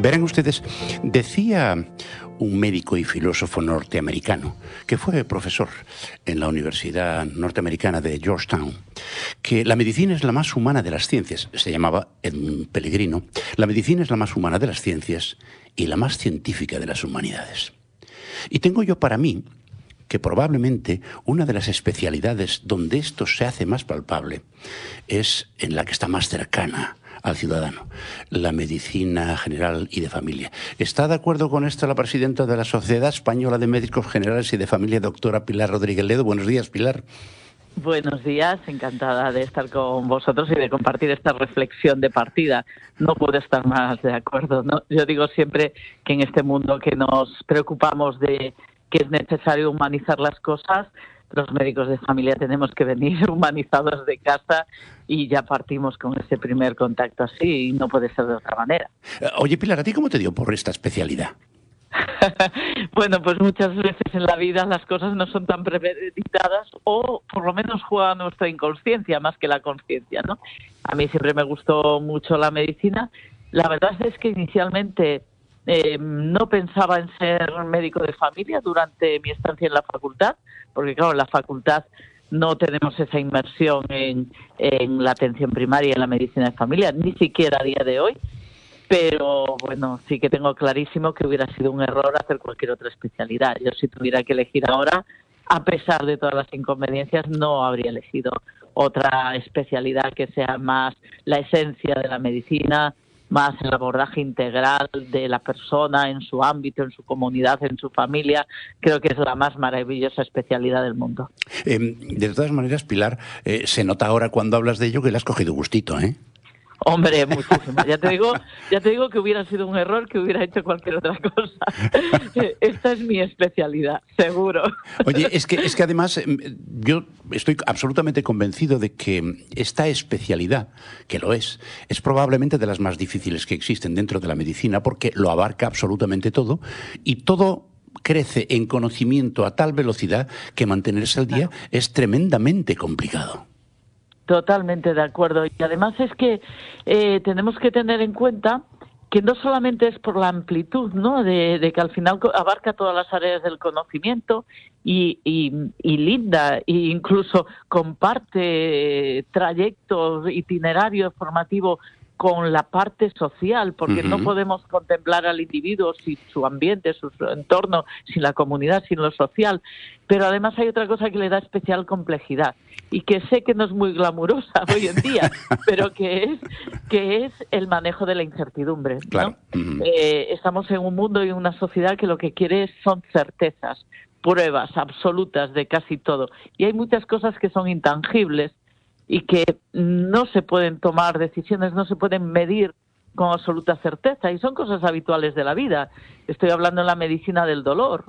Verán ustedes, decía un médico y filósofo norteamericano, que fue profesor en la Universidad Norteamericana de Georgetown, que la medicina es la más humana de las ciencias. Se llamaba Edmund Pellegrino. La medicina es la más humana de las ciencias y la más científica de las humanidades. Y tengo yo para mí que probablemente una de las especialidades donde esto se hace más palpable es en la que está más cercana al ciudadano, la medicina general y de familia. ¿Está de acuerdo con esto la presidenta de la Sociedad Española de Médicos Generales y de Familia, doctora Pilar Rodríguez Ledo? Buenos días, Pilar. Buenos días, encantada de estar con vosotros y de compartir esta reflexión de partida. No puedo estar más de acuerdo, ¿no? Yo digo siempre que en este mundo que nos preocupamos de que es necesario humanizar las cosas, los médicos de familia tenemos que venir humanizados de casa y ya partimos con ese primer contacto así y no puede ser de otra manera. Oye, Pilar, ¿a ti cómo te dio por esta especialidad? Bueno, pues muchas veces en la vida las cosas no son tan premeditadas o por lo menos juega nuestra inconsciencia más que la conciencia, ¿no? A mí siempre me gustó mucho la medicina. La verdad es que inicialmente no pensaba en ser médico de familia durante mi estancia en la facultad, porque claro, en la facultad no tenemos esa inmersión en la atención primaria y en la medicina de familia, ni siquiera a día de hoy. Pero bueno, sí que tengo clarísimo que hubiera sido un error hacer cualquier otra especialidad. Yo si tuviera que elegir ahora, a pesar de todas las inconveniencias, no habría elegido otra especialidad que sea más la esencia de la medicina, más el abordaje integral de la persona en su ámbito, en su comunidad, en su familia. Creo que es la más maravillosa especialidad del mundo. De todas maneras, Pilar, se nota ahora cuando hablas de ello que le has cogido gustito, ¿eh? Hombre, muchísimo. Ya te digo que hubiera sido un error que hubiera hecho cualquier otra cosa. Esta es mi especialidad, seguro. Oye, es que además yo estoy absolutamente convencido de que esta especialidad, que lo es probablemente de las más difíciles que existen dentro de la medicina porque lo abarca absolutamente todo y todo crece en conocimiento a tal velocidad que mantenerse al día es tremendamente complicado. Totalmente de acuerdo. Y además es que tenemos que tener en cuenta que no solamente es por la amplitud, ¿no? De que al final abarca todas las áreas del conocimiento y linda, e incluso comparte trayectos, itinerarios formativos con la parte social, porque no podemos contemplar al individuo sin su ambiente, su entorno, sin la comunidad, sin lo social. Pero además hay otra cosa que le da especial complejidad y que sé que no es muy glamurosa hoy en día, pero que es el manejo de la incertidumbre, ¿no? Claro. Estamos en un mundo y en una sociedad que lo que quiere son certezas, pruebas absolutas de casi todo. Y hay muchas cosas que son intangibles y que no se pueden tomar decisiones, no se pueden medir con absoluta certeza y son cosas habituales de la vida. Estoy hablando en la medicina del dolor.